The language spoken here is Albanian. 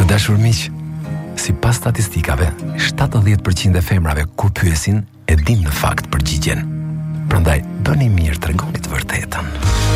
Të dashur miq, sipas statistikave, 70% e femrave kur pyesin e din në fakt përgjigjen. Prandaj bëni mirë, tregoni të vërtetën.